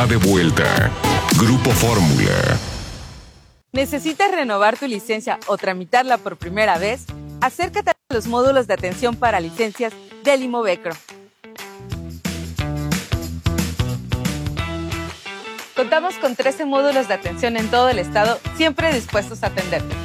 está de vuelta. Grupo Fórmula. ¿Necesitas renovar tu licencia o tramitarla por primera vez? Acércate a los módulos de atención para licencias del Imovecro. Contamos con 13 módulos de atención en todo el estado, siempre dispuestos a atenderte.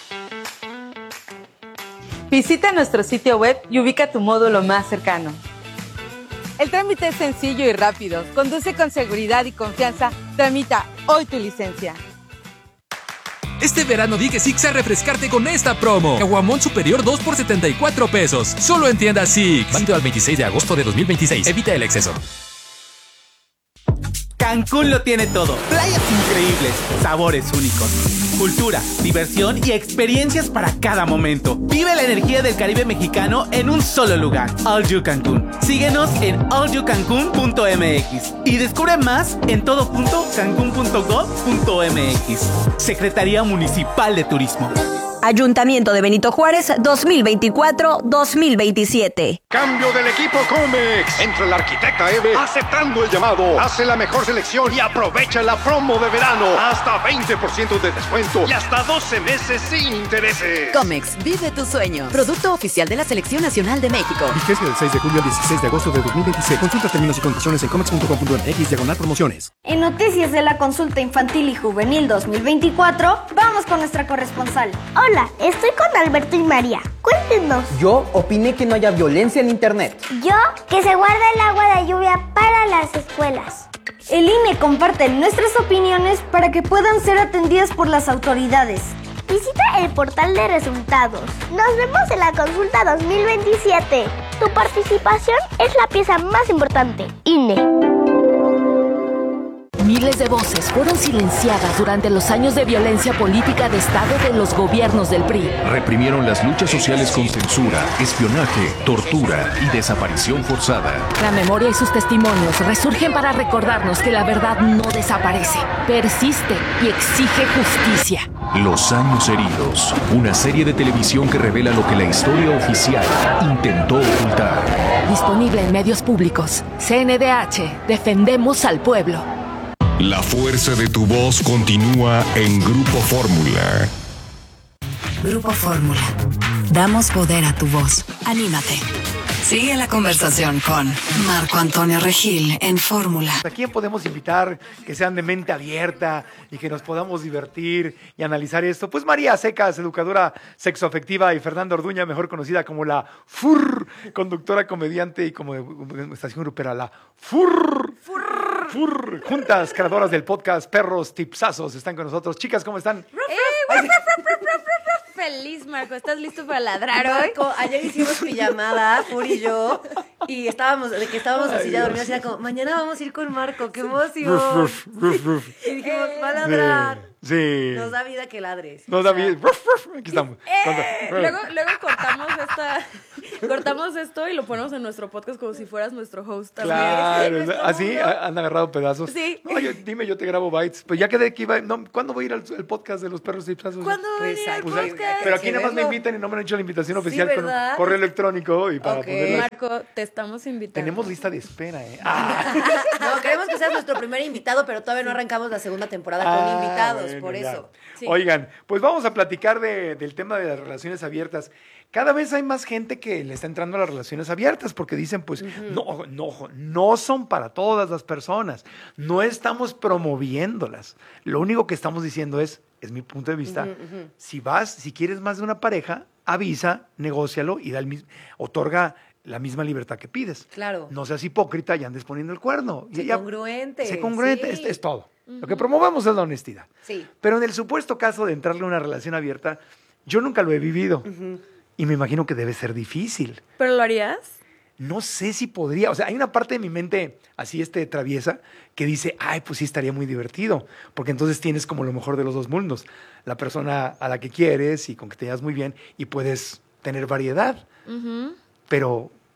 Visita nuestro sitio web y ubica tu módulo más cercano. El trámite es sencillo y rápido. Conduce con seguridad y confianza. Tramita hoy tu licencia. Este verano di que Six a refrescarte con esta promo. Caguamón superior 2 por 74 pesos. Solo en tiendas Six. Válido al 26 de agosto de 2026. Evita el exceso. Cancún lo tiene todo. Playas increíbles, sabores únicos, cultura, diversión y experiencias para cada momento. Vive la energía del Caribe mexicano en un solo lugar. All You Cancún. Síguenos en allyoucancun.mx y descubre más en todo.cancun.gov.mx. Secretaría Municipal de Turismo. Ayuntamiento de Benito Juárez 2024-2027. Cambio del equipo Comex. Entra el arquitecta Eve aceptando el llamado. Hace la mejor selección y aprovecha la promo de verano. Hasta 20% de descuento y hasta 12 meses sin intereses. Comex, vive tu sueño. Producto oficial de la Selección Nacional de México. Vigencia del 6 de julio al 16 de agosto de 2026. Consulta términos y condiciones en comex.com.mx/promociones. En noticias de la consulta infantil y juvenil 2024, vamos con nuestra corresponsal. Hola, estoy con Alberto y María. Cuéntenos. Yo opiné que no haya violencia en internet. Yo, que se guarda el agua de lluvia para las escuelas. El INE comparte nuestras opiniones para que puedan ser atendidas por las autoridades. Visita el portal de resultados. Nos vemos en la consulta 2027. Tu participación es la pieza más importante. INE. Miles de voces fueron silenciadas durante los años de violencia política de Estado de los gobiernos del PRI. Reprimieron las luchas sociales con censura, espionaje, tortura y desaparición forzada. La memoria y sus testimonios resurgen para recordarnos que la verdad no desaparece, persiste y exige justicia. Los años heridos. Una serie de televisión que revela lo que la historia oficial intentó ocultar. Disponible en medios públicos. CNDH. Defendemos al pueblo. La fuerza de tu voz continúa en Grupo Fórmula. Grupo Fórmula. Damos poder a tu voz. Anímate. Sigue la conversación con Marco Antonio Regil en Fórmula. ¿A quién podemos invitar que sean de mente abierta y que nos podamos divertir y analizar esto? Pues María Secas, educadora sexoafectiva, y Fernanda Orduña, mejor conocida como la FUR, conductora, comediante y como estación grupera, la FUR. FUR, juntas, creadoras del podcast Perros Tipsazos, están con nosotros. Chicas, ¿cómo están? Feliz, Marco. ¿Estás listo para ladrar hoy? Marco, ayer hicimos pijamada, Fur y yo, y estábamos así ya dormidos, y era como, mañana vamos a ir con Marco, qué emoción. Y dijimos, va a ladrar. Sí. Nos da vida que ladres. Nos da vida. Aquí estamos. Luego cortamos esto y lo ponemos en nuestro podcast como si fueras nuestro host también. Claro, así han agarrado pedazos. Sí. No, dime, yo te grabo bytes. Pues ya quedé que iba. No, ¿cuándo voy a ir al podcast de los Perros Tipsazos? ¿Cuándo voy a ir al podcast? Pero aquí nada más me invitan y no me han hecho la invitación oficial con correo electrónico y para ponerlas. Marco, te estamos invitando. Tenemos lista de espera, ¿eh? No, queremos que seas nuestro primer invitado, pero todavía no arrancamos la segunda temporada con invitados, bueno, por eso. Sí. Oigan, pues vamos a platicar del tema de las relaciones abiertas. Cada vez hay más gente que le está entrando a las relaciones abiertas porque dicen, pues, no son para todas las personas. No estamos promoviéndolas. Lo único que estamos diciendo es mi punto de vista, si quieres más de una pareja, avisa, negócialo y otorga la misma libertad que pides. Claro. No seas hipócrita y andes poniendo el cuerno. Sé congruente. Sé congruente, sí. Es todo. Lo que promovemos es la honestidad. Sí. Pero en el supuesto caso de entrarle a una relación abierta, yo nunca lo he vivido. Y me imagino que debe ser difícil. ¿Pero lo harías? No sé si podría. O sea, hay una parte de mi mente así traviesa que dice, ay, pues sí estaría muy divertido. Porque entonces tienes como lo mejor de los dos mundos. La persona a la que quieres y con que te llevas muy bien y puedes tener variedad. Pero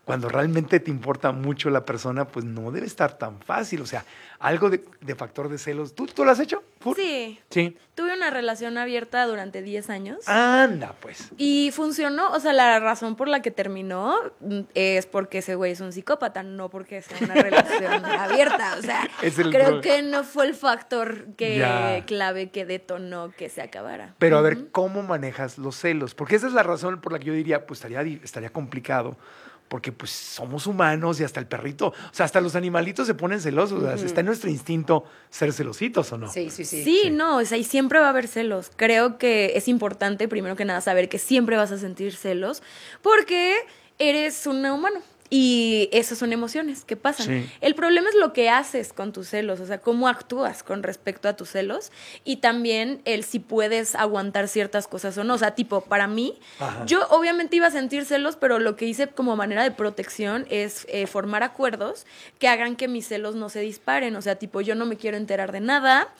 cuando realmente te importa mucho la persona, pues no debe estar tan fácil. O sea, algo de factor de celos. ¿Tú lo has hecho? Sí. Sí. Tuve una relación abierta durante 10 años. Anda, pues. Y funcionó, o sea, la razón por la que terminó es porque ese güey es un psicópata, no porque sea una relación abierta. O sea, creo que no fue el factor clave que detonó que se acabara. Pero a ver, ¿cómo manejas los celos? Porque esa es la razón por la que yo diría, pues estaría complicado. Porque pues somos humanos y hasta el perrito, o sea, hasta los animalitos se ponen celosos. O sea, está en nuestro instinto ser celositos, ¿o no? Sí, no, o sea, y siempre va a haber celos. Creo que es importante, primero que nada, saber que siempre vas a sentir celos porque eres un humano. Y esas son emociones que pasan. Sí. El problema es lo que haces con tus celos, o sea, cómo actúas con respecto a tus celos y también el si puedes aguantar ciertas cosas o no. O sea, tipo, para mí, yo obviamente iba a sentir celos, pero lo que hice como manera de protección es formar acuerdos que hagan que mis celos no se disparen. O sea, tipo, yo no me quiero enterar de nada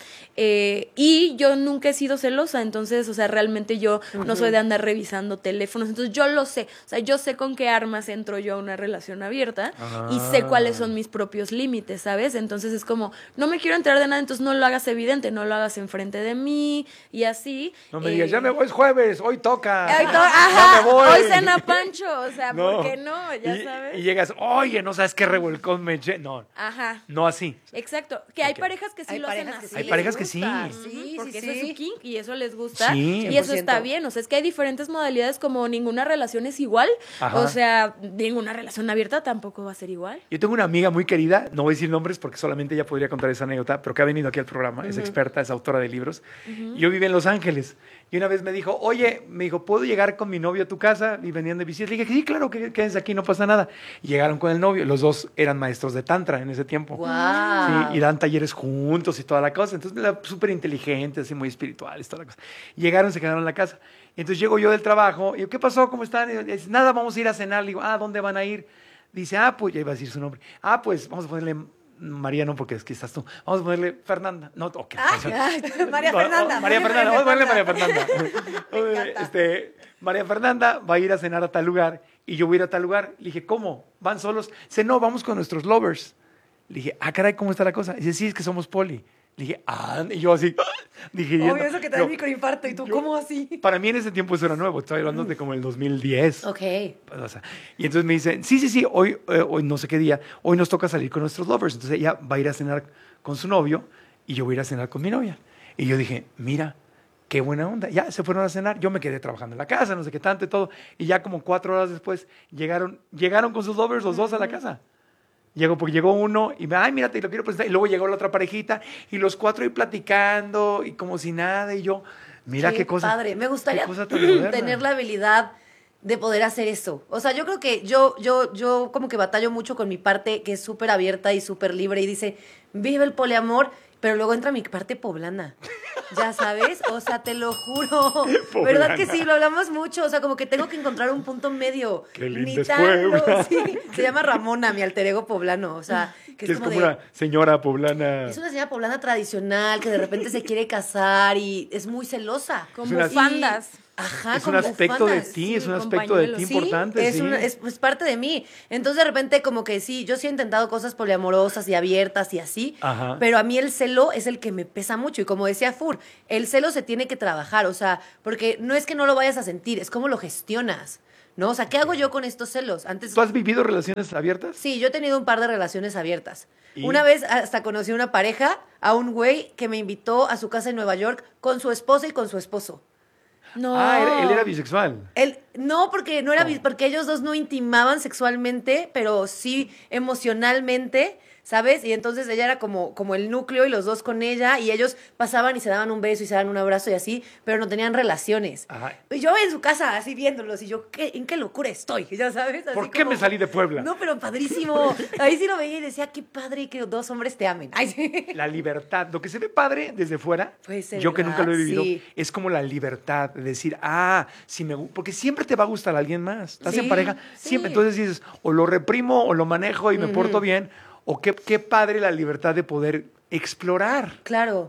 y yo nunca he sido celosa, entonces, o sea, realmente yo no soy de andar revisando teléfonos, entonces yo lo sé. O sea, yo sé con qué armas entro yo a una relación abierta y sé cuáles son mis propios límites, ¿sabes? Entonces es como, no me quiero enterar de nada, entonces no lo hagas evidente, no lo hagas enfrente de mí y así. No me digas, ya me voy, es jueves, hoy toca. Ajá, ya me voy. hoy cena Pancho, o sea, ¿por qué no? Ya sabes. Y llegas, oye, no sabes qué revolcón me eché. No, no así. Exacto, que hay parejas que sí lo hacen así. Hay parejas que sí. Sí, porque eso es su kink y eso les gusta y 100%. eso está bien. O sea, es que hay diferentes modalidades, como ninguna relación es igual. O sea, ninguna relación abierta tampoco va a ser igual. Yo tengo una amiga muy querida, no voy a decir nombres porque solamente ella podría contar esa anécdota, pero que ha venido aquí al programa, es experta, es autora de libros. Yo vivo en Los Ángeles y una vez me dijo, ¿puedo llegar con mi novio a tu casa? Y venían de visita. Le dije, sí, claro, quédense aquí, no pasa nada. Y llegaron con el novio, los dos eran maestros de tantra en ese tiempo. Wow. Sí, y dan talleres juntos y toda la cosa. Entonces, súper inteligentes, así muy espirituales, toda la cosa. Llegaron, se quedaron en la casa. Y entonces llego yo del trabajo y yo, ¿qué pasó? ¿Cómo están? Y dice, nada, vamos a ir a cenar. Le digo, ¿dónde van a ir? Dice, pues, ya iba a decir su nombre. Pues, vamos a ponerle María, no, porque es que estás tú. Vamos a ponerle Fernanda. No, ok. María Fernanda. María Fernanda, vamos a ponerle María Fernanda. María Fernanda va a ir a cenar a tal lugar y yo voy a ir a tal lugar. Le dije, ¿cómo? ¿Van solos? Dice, no, vamos con nuestros lovers. Le dije, caray, ¿cómo está la cosa? Dice, sí, es que somos poli. Le dije, y yo así, digiriendo. Obvio, eso que te da microinfarto. ¿Y tú cómo así? Para mí en ese tiempo eso era nuevo. Estoy hablando de como el 2010. Ok. O sea, y entonces me dice, sí, hoy no sé qué día, hoy nos toca salir con nuestros lovers. Entonces ella va a ir a cenar con su novio y yo voy a ir a cenar con mi novia. Y yo dije, mira, qué buena onda. Ya se fueron a cenar. Yo me quedé trabajando en la casa, no sé qué tanto y todo. Y ya como 4 horas después llegaron con sus lovers los dos a la casa. Porque llegó uno y me, mira, te lo quiero presentar. Y luego llegó la otra parejita y los 4 ahí platicando y como si nada. Y yo, mira qué cosa. Padre, me gustaría tener la habilidad de poder hacer eso. O sea, yo creo que yo como que batallo mucho con mi parte que es súper abierta y súper libre y dice, vive el poliamor, pero luego entra mi parte poblana. ¿Ya sabes? O sea, te lo juro. ¿Verdad que sí? Lo hablamos mucho. O sea, como que tengo que encontrar un punto medio. Qué lindo es Puebla. Sí. Se llama Ramona, mi alter ego poblano. O sea, que es como una señora poblana. Es una señora poblana tradicional que de repente se quiere casar y es muy celosa. Como fandas. Ajá, es un aspecto de ti, es un aspecto de ti importante. Es parte de mí. Entonces, de repente, como que sí, yo sí he intentado cosas poliamorosas y abiertas y así, pero a mí el celo es el que me pesa mucho. Y como decía Fur, el celo se tiene que trabajar, o sea, porque no es que no lo vayas a sentir, es cómo lo gestionas, ¿no? O sea, ¿qué hago yo con estos celos? ¿Tú has vivido relaciones abiertas? Sí, yo he tenido un par de relaciones abiertas. Una vez hasta conocí a una pareja, a un güey que me invitó a su casa en Nueva York con su esposa y con su esposo. No. Él era bisexual. No, porque no era porque ellos dos no intimaban sexualmente, pero sí emocionalmente, ¿sabes? Y entonces ella era como el núcleo y los dos con ella, y ellos pasaban y se daban un beso y se daban un abrazo y así, pero no tenían relaciones. Y yo en su casa así viéndolos y yo, ¿en qué locura estoy? ¿Ya sabes? Así ¿Por qué me salí de Puebla? No, pero padrísimo. Ahí sí lo veía y decía, qué padre que 2 hombres te amen. Ay, sí. La libertad. Lo que se ve padre desde fuera, yo que nunca lo he vivido, es como la libertad de decir, porque siempre te va a gustar a alguien más. Estás en pareja, siempre. Entonces dices, o lo reprimo o lo manejo y me porto bien, o qué padre la libertad de poder explorar. Claro.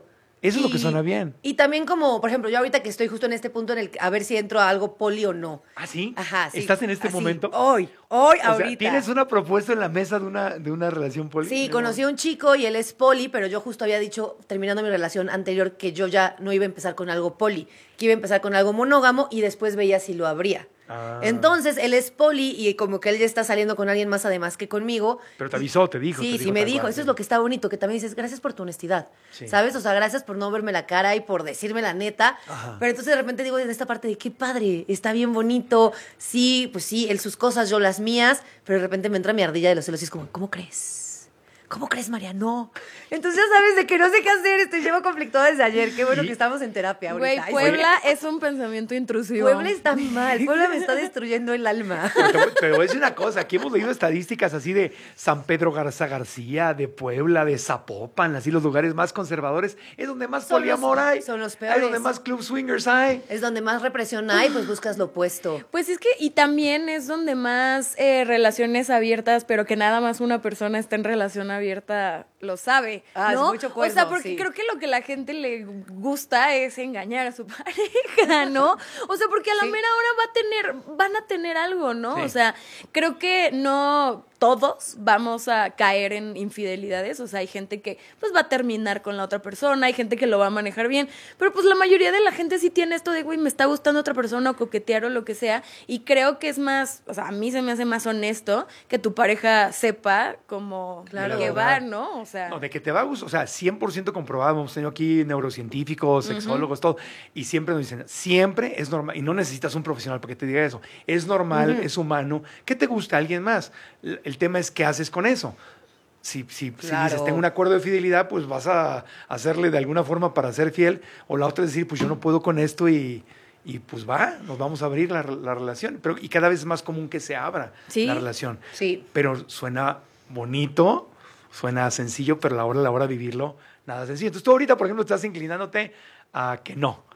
Eso es lo que suena bien. Y también como, por ejemplo, yo ahorita que estoy justo en este punto en el a ver si entro a algo poli o no. ¿Ah, sí? Ajá, sí. ¿Estás en este Así, momento? Hoy, O ahorita. sea, ¿tienes una propuesta en la mesa de una relación poli? Sí, conocí a un chico y él es poli, pero yo justo había dicho, terminando mi relación anterior, que yo ya no iba a empezar con algo poli, que iba a empezar con algo monógamo y después veía si lo abría. Ah. Entonces, él es poli y como que él ya está saliendo con alguien más además que conmigo. Pero te avisó, te dijo. Sí, te sí me tal dijo. cual, Eso es sí. lo que está bonito, que también dices, gracias por tu honestidad, Sí. ¿sabes? O sea, gracias por no verme la cara y por decirme la neta. Ajá. Pero entonces de repente digo en esta parte de, qué padre, está bien bonito. Sí, pues sí, él sus cosas, yo las mías. Pero de repente me entra mi ardilla de los celos y es como, ¿cómo crees? ¿Cómo crees, María? No. Entonces ya sabes de que no sé qué hacer. Llevo conflictuada desde ayer. Qué bueno que estamos en terapia Güey, ahorita. Puebla es un pensamiento intrusivo. Puebla está mal. Puebla me está destruyendo el alma. Pero te voy a decir una cosa, aquí hemos leído estadísticas así de San Pedro Garza García, de Puebla, de Zapopan, así los lugares más conservadores, es donde más Son poliamor hay. Son los Es peores. donde más club swingers hay. Es donde más represión hay, pues buscas lo opuesto. Pues es que, y también es donde más relaciones abiertas, pero que nada más una persona está en relación abierta, lo sabe, Ah, ¿no? es mucho cuerno, o sea, porque sí. creo que lo que la gente le gusta es engañar a su pareja, ¿no? O sea, porque a la Sí. mera hora van a tener algo, ¿no? Sí. O sea, creo que no todos vamos a caer en infidelidades, o sea, hay gente que pues va a terminar con la otra persona, hay gente que lo va a manejar bien, pero pues la mayoría de la gente sí tiene esto de, güey, me está gustando otra persona o coquetear o lo que sea, y creo que es más, o sea, a mí se me hace más honesto que tu pareja sepa como Claro. que va, ¿no? O sea, No, de que te va a gustar, o sea, 100% comprobado, hemos tenido aquí neurocientíficos, sexólogos, todo, y siempre nos dicen, siempre es normal, y no necesitas un profesional para que te diga eso, es normal, es humano, que te gusta alguien más. El tema es qué haces con eso. Si Claro. dices, tengo un acuerdo de fidelidad, pues vas a hacerle de alguna forma para ser fiel, o la otra es decir, pues yo no puedo con esto y pues nos vamos a abrir la relación. Pero, y cada vez es más común que se abra Sí. la relación. Sí. Pero suena bonito, suena sencillo, pero a la hora de vivirlo, nada sencillo. Entonces tú ahorita, por ejemplo, estás inclinándote a que no.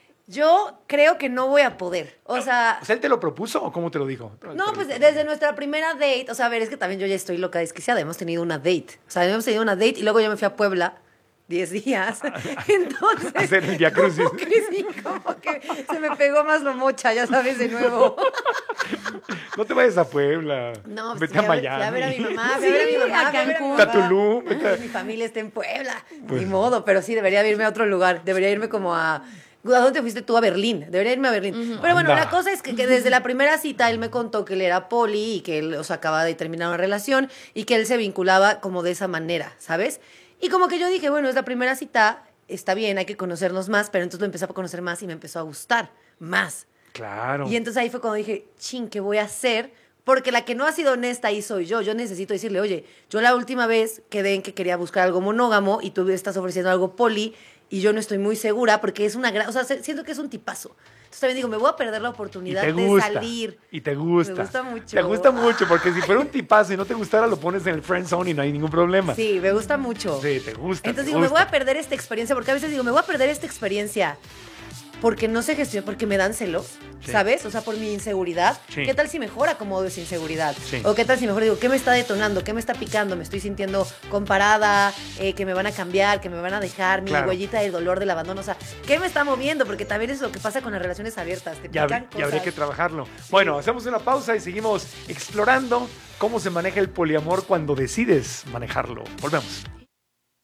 Yo creo que no voy a poder. O sea, O sea, ¿él te lo propuso o cómo te lo dijo? no, pues desde nuestra primera date, o sea, a ver, es que también yo ya estoy loca desquiciada, hemos tenido una date. O sea, hemos tenido una date y luego yo me fui a Puebla 10 días. Entonces, Hacer el Via Crucis. como que sí, como que se me pegó más lo mocha, ya sabes, de nuevo. No te vayas a Puebla. No, pues vete a fui Miami. fui a ver a mi mamá, fui a ver a mi mamá, a fui a ver a mi Cancún. mamá. A Tulum. Mi familia está en Puebla. Pues- Ni modo, pero sí, debería irme a otro lugar. Debería irme como a... ¿A dónde fuiste tú? A Berlín. Debería irme a Berlín. Pero bueno, Anda. la cosa es que desde la primera cita él me contó que él era poli y que él, o sea, acababa de terminar una relación y que él se vinculaba como de esa manera, ¿sabes? Y como que yo dije, bueno, es la primera cita, está bien, hay que conocernos más, pero entonces lo empecé a conocer más y me empezó a gustar más. Claro. Y entonces ahí fue cuando dije, chin, ¿qué voy a hacer? Porque la que no ha sido honesta ahí soy yo. Yo necesito decirle, oye, yo la última vez quedé en que quería buscar algo monógamo y tú estás ofreciendo algo poli y yo no estoy muy segura porque es una gran... O sea, siento que es un tipazo. Entonces también digo, me voy a perder la Y oportunidad te de gusta. salir. Y te gusta. Me gusta mucho. Te gusta mucho, porque si fuera un tipazo y no te gustara, lo pones en el friend zone y no hay ningún problema. Sí, me gusta mucho. Sí, te gusta. Entonces te digo, me gusta. voy a perder esta experiencia, porque a veces digo, me voy a perder esta experiencia porque no sé gestionar, porque me dan celos, Sí. ¿sabes? O sea, por mi inseguridad. Sí. ¿Qué tal si mejora como de esa inseguridad? Sí. O qué tal si mejor digo, ¿qué me está detonando? ¿Qué me está picando? Me estoy sintiendo comparada, que me van a cambiar, que me van a dejar, mi Claro. huellita del dolor del abandono. O sea, ¿qué me está moviendo? Porque también es lo que pasa con las relaciones abiertas. Te Ya, pican ya cosas. habría que trabajarlo. Bueno, hacemos una pausa y seguimos explorando cómo se maneja el poliamor cuando decides manejarlo. Volvemos.